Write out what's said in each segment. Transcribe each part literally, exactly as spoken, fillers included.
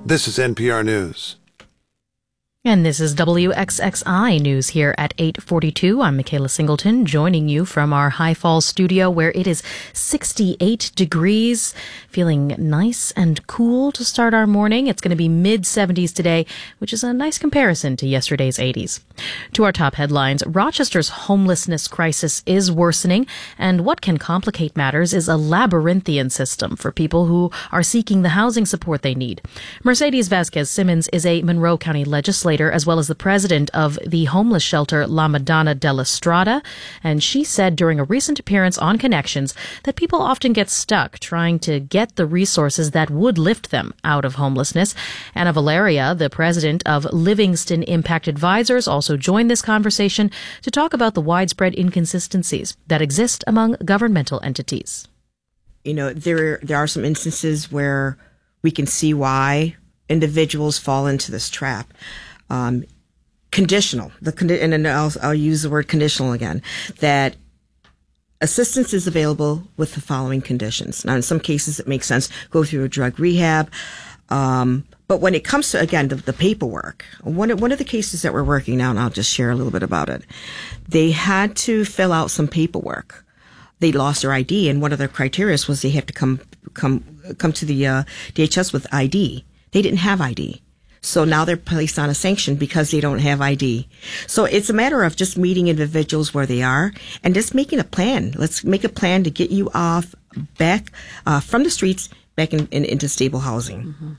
This is N P R News. And this is W X X I News here at eight forty-two. I'm Michaela Singleton, joining you from our High Falls studio where it is sixty-eight degrees, feeling nice and cool to start our morning. It's going to be mid seventies today, which is a nice comparison to yesterday's eighties. To our top headlines, Rochester's homelessness crisis is worsening, and what can complicate matters is a labyrinthian system for people who are seeking the housing support they need. Mercedes Vasquez-Simmons is a Monroe County legislator as well as the president of the homeless shelter La Madonna della Strada, and she said during a recent appearance on Connections that people often get stuck trying to get the resources that would lift them out of homelessness. Anna Valeria, the president of Livingston Impact Advisors, also joined this conversation to talk about the widespread inconsistencies that exist among governmental entities. You know, there there are some instances where we can see why individuals fall into this trap. Um, conditional, the condi- and then I'll, I'll use the word conditional again, that assistance is available with the following conditions. Now, in some cases, it makes sense, go through a drug rehab. Um, but when it comes to, again, the, the paperwork, one of, one of the cases that we're working now, and I'll just share a little bit about it, they had to fill out some paperwork. They lost their I D, and one of their criteria was they have to come, come, come to the, uh, D H S with I D. They didn't have I D. So now they're placed on a sanction because they don't have I D. So it's a matter of just meeting individuals where they are and just making a plan. Let's make a plan to get you off back uh, from the streets back in, in, into stable housing. Mm-hmm.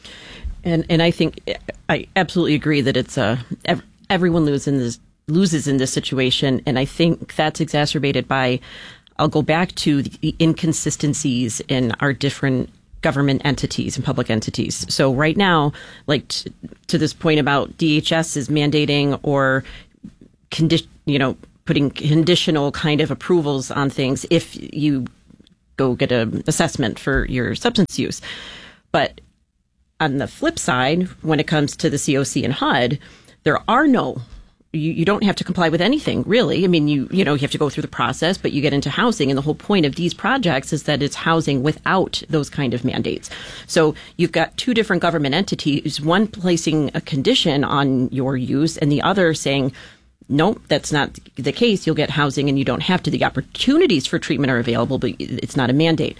And and I think I absolutely agree that it's uh, ev- everyone loses in this loses in this situation, and I think that's exacerbated by. I'll go back to the inconsistencies in our different government entities and public entities. So right now, like t- to this point about D H S is mandating or condi- you know, putting conditional kind of approvals on things if you go get an assessment for your substance use. But on the flip side, when it comes to the C O C and H U D, there are no You, you don't have to comply with anything, really. I mean, you you know, you have to go through the process, but you get into housing. And the whole point of these projects is that it's housing without those kind of mandates. So you've got two different government entities, one placing a condition on your use and the other saying, nope, that's not the case. You'll get housing and you don't have to. The opportunities for treatment are available, but it's not a mandate.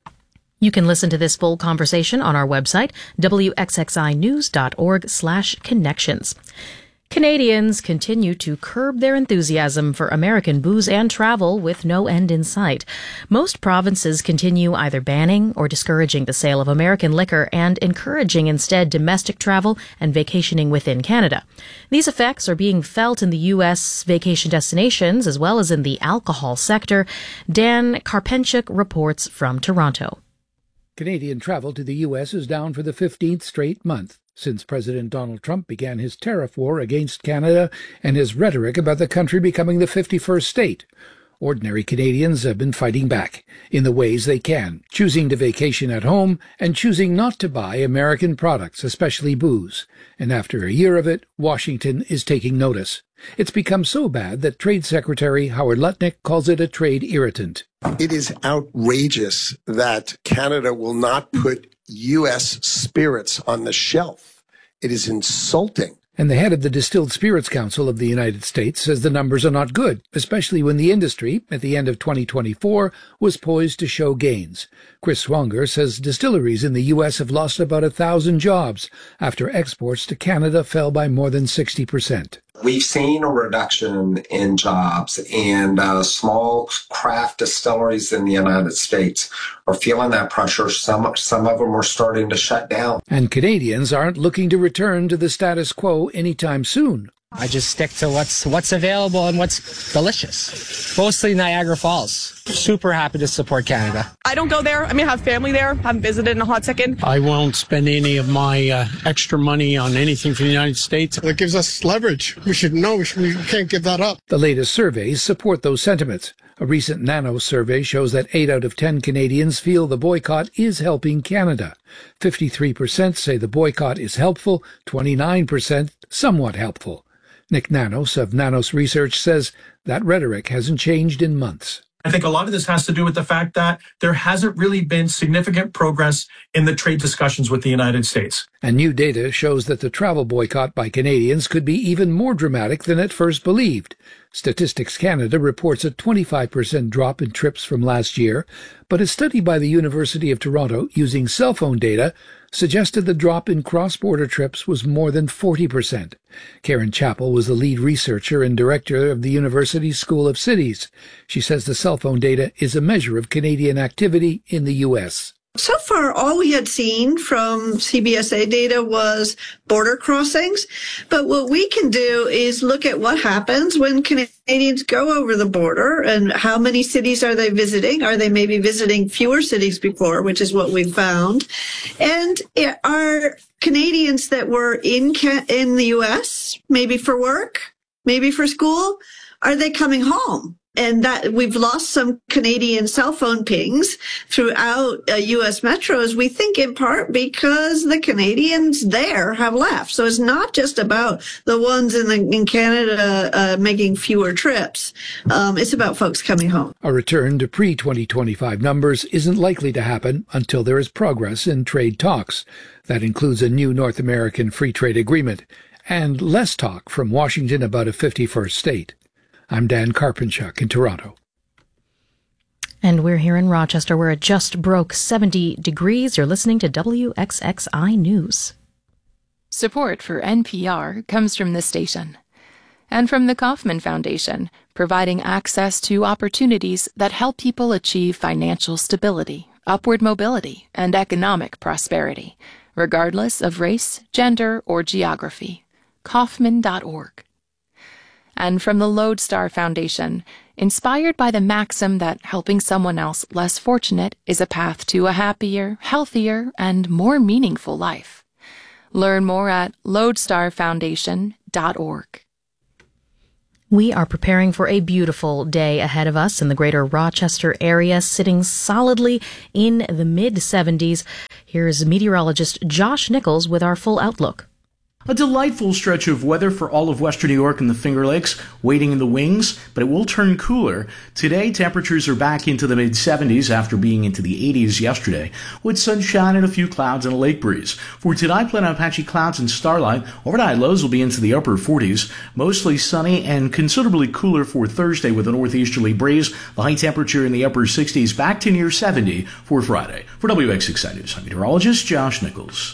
You can listen to this full conversation on our website, w x x i news dot org slash connections. Canadians continue to curb their enthusiasm for American booze and travel with no end in sight. Most provinces continue either banning or discouraging the sale of American liquor and encouraging instead domestic travel and vacationing within Canada. These effects are being felt in the U S vacation destinations as well as in the alcohol sector. Dan Karpenchuk reports from Toronto. Canadian travel to the U S is down for the fifteenth straight month since President Donald Trump began his tariff war against Canada and his rhetoric about the country becoming the fifty-first state. Ordinary Canadians have been fighting back in the ways they can, choosing to vacation at home and choosing not to buy American products, especially booze. And after a year of it, Washington is taking notice. It's become so bad that Trade Secretary Howard Lutnick calls it a trade irritant. It is outrageous that Canada will not put U S spirits on the shelf. It is insulting. And the head of the Distilled Spirits Council of the United States says the numbers are not good, especially when the industry, at the end of twenty twenty-four, was poised to show gains. Chris Swanger says distilleries in the U S have lost about a thousand jobs after exports to Canada fell by more than sixty percent. We've seen a reduction in jobs, and uh, small craft distilleries in the United States are feeling that pressure. Some, some of them are starting to shut down. And Canadians aren't looking to return to the status quo anytime soon. I just stick to what's what's available and what's delicious. Mostly Niagara Falls. Super happy to support Canada. I don't go there. I mean, I have family there. Haven't visited in a hot second. I won't spend any of my uh, extra money on anything for the United States. It gives us leverage. We should know. We, should, we can't give that up. The latest surveys support those sentiments. A recent Nanos survey shows that eight out of ten Canadians feel the boycott is helping Canada. fifty-three percent say the boycott is helpful, twenty-nine percent somewhat helpful. Nick Nanos of Nanos Research says that rhetoric hasn't changed in months. I think a lot of this has to do with the fact that there hasn't really been significant progress in the trade discussions with the United States. And new data shows that the travel boycott by Canadians could be even more dramatic than at first believed. Statistics Canada reports a twenty-five percent drop in trips from last year, but a study by the University of Toronto using cell phone data suggested the drop in cross-border trips was more than forty percent. Karen Chappell was the lead researcher and director of the university's School of Cities. She says the cell phone data is a measure of Canadian activity in the U S. So far, all we had seen from C B S A data was border crossings. But what we can do is look at what happens when Canadians go over the border and how many cities are they visiting? Are they maybe visiting fewer cities before, which is what we found? And are Canadians that were in in the U S, maybe for work, maybe for school, are they coming home? And that we've lost some Canadian cell phone pings throughout uh, U S metros, we think in part because the Canadians there have left. So it's not just about the ones in, the, in Canada uh, making fewer trips. Um, it's about folks coming home. A return to pre twenty twenty-five numbers isn't likely to happen until there is progress in trade talks. That includes a new North American free trade agreement and less talk from Washington about a fifty-first state. I'm Dan Karpinchuk in Toronto. And we're here in Rochester where it just broke seventy degrees. You're listening to W X X I News. Support for N P R comes from this station and from the Kauffman Foundation, providing access to opportunities that help people achieve financial stability, upward mobility, and economic prosperity, regardless of race, gender, or geography. Kauffman dot org. And from the Lodestar Foundation, inspired by the maxim that helping someone else less fortunate is a path to a happier, healthier, and more meaningful life. Learn more at lodestar foundation dot org. We are preparing for a beautiful day ahead of us in the greater Rochester area, sitting solidly in the mid seventies. Here's meteorologist Josh Nichols with our full outlook. A delightful stretch of weather for all of western New York and the Finger Lakes, waiting in the wings, but it will turn cooler. Today, temperatures are back into the mid seventies after being into the eighties yesterday, with sunshine and a few clouds and a lake breeze. For tonight, plan on patchy clouds and starlight. Overnight lows will be into the upper forties, mostly sunny and considerably cooler for Thursday with a northeasterly breeze. The high temperature in the upper sixties, back to near seventy for Friday. For W X X I News, I'm meteorologist Josh Nichols.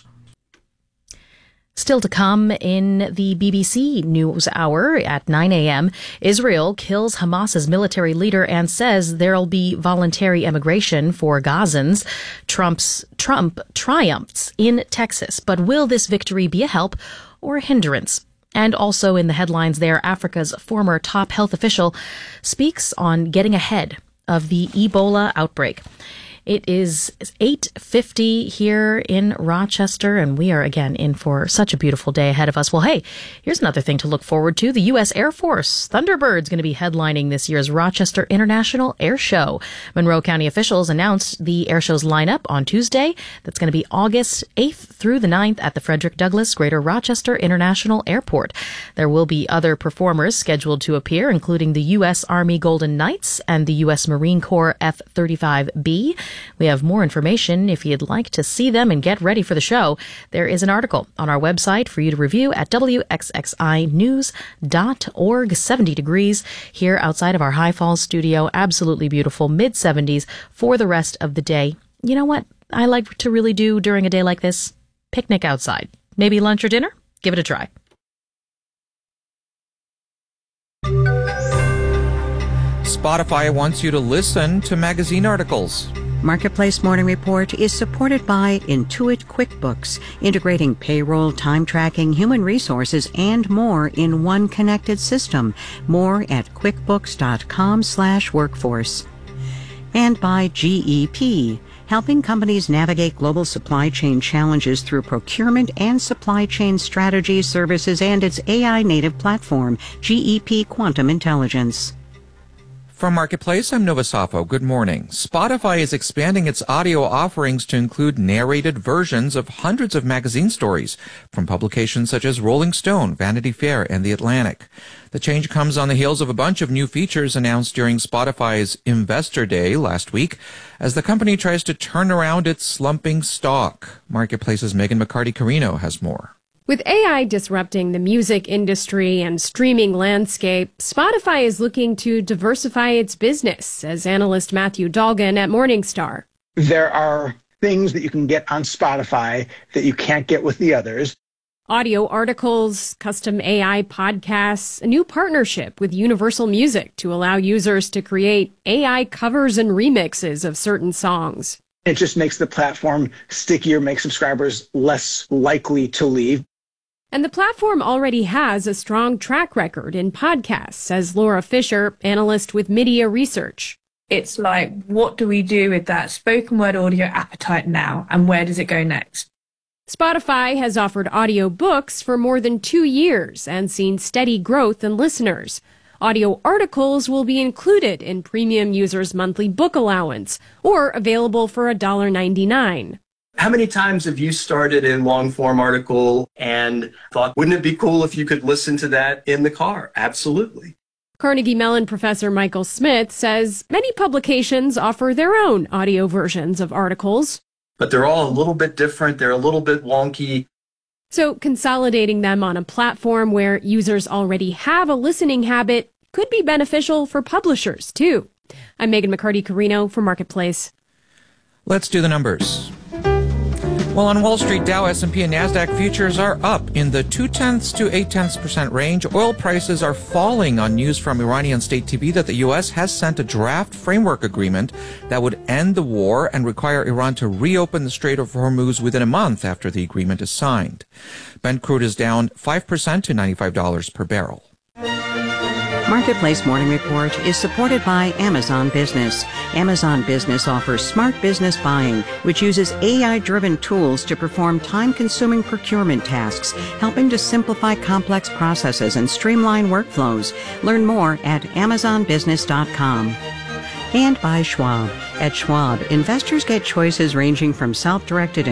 Still to come in the B B C News Hour at nine a.m., Israel kills Hamas's military leader and says there'll be voluntary immigration for Gazans. Trump's Trump triumphs in Texas, but will this victory be a help or a hindrance? And also in the headlines there, Africa's former top health official speaks on getting ahead of the Ebola outbreak. It is eight fifty here in Rochester, and we are again in for such a beautiful day ahead of us. Well, hey, here's another thing to look forward to. The U S Air Force Thunderbird's going to be headlining this year's Rochester International Air Show. Monroe County officials announced the air show's lineup on Tuesday. That's going to be August eighth through the ninth at the Frederick Douglass Greater Rochester International Airport. There will be other performers scheduled to appear, including the U S Army Golden Knights and the U S Marine Corps F thirty-five B. We have more information if you'd like to see them and get ready for the show. There is an article on our website for you to review at W X X I news dot org. seventy degrees here outside of our High Falls studio. Absolutely beautiful. mid seventies for the rest of the day. You know what I like to really do during a day like this? Picnic outside. Maybe lunch or dinner? Give it a try. Spotify wants you to listen to magazine articles. Marketplace Morning Report is supported by Intuit QuickBooks, integrating payroll, time tracking, human resources, and more in one connected system. More at quickbooks.com slash workforce. And by G E P, helping companies navigate global supply chain challenges through procurement and supply chain strategy services and its A I native platform, G E P Quantum Intelligence. From Marketplace, I'm Nova Safo. Good morning. Spotify is expanding its audio offerings to include narrated versions of hundreds of magazine stories from publications such as Rolling Stone, Vanity Fair, and The Atlantic. The change comes on the heels of a bunch of new features announced during Spotify's Investor Day last week as the company tries to turn around its slumping stock. Marketplace's Megan McCarty-Carino has more. With A I disrupting the music industry and streaming landscape, Spotify is looking to diversify its business, says analyst Matthew Dolgan at Morningstar. There are things that you can get on Spotify that you can't get with the others. Audio articles, custom A I podcasts, a new partnership with Universal Music to allow users to create A I covers and remixes of certain songs. It just makes the platform stickier, makes subscribers less likely to leave. And the platform already has a strong track record in podcasts, says Laura Fisher, analyst with Media Research. It's like, what do we do with that spoken word audio appetite now, and where does it go next? Spotify has offered audio books for more than two years and seen steady growth in listeners. Audio articles will be included in premium users' monthly book allowance, or available for one dollar ninety-nine. How many times have you started a long-form article and thought, wouldn't it be cool if you could listen to that in the car? Absolutely. Carnegie Mellon professor Michael Smith says many publications offer their own audio versions of articles. But they're all a little bit different. They're a little bit wonky. So consolidating them on a platform where users already have a listening habit could be beneficial for publishers, too. I'm Megan McCarty-Carino for Marketplace. Let's do the numbers. Well, on Wall Street, Dow, S and P, and NASDAQ futures are up in the two-tenths to eight-tenths percent range. Oil prices are falling on news from Iranian state T V that the U S has sent a draft framework agreement that would end the war and require Iran to reopen the Strait of Hormuz within a month after the agreement is signed. Brent crude is down five percent to ninety-five dollars per barrel. Marketplace Morning Report is supported by Amazon Business. Amazon Business offers smart business buying, which uses A I-driven tools to perform time-consuming procurement tasks, helping to simplify complex processes and streamline workflows. Learn more at amazon business dot com. And by Schwab. At Schwab, investors get choices ranging from self-directed